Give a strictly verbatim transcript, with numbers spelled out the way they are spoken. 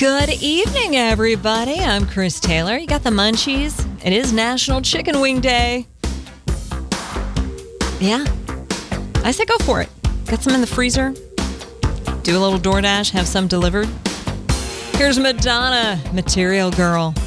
Good evening, everybody. I'm Chris Taylor. You got the munchies? It is National Chicken Wing Day. Yeah. I say go for it. Got some in the freezer? Do a little DoorDash, have some delivered? Here's Madonna, Material Girl.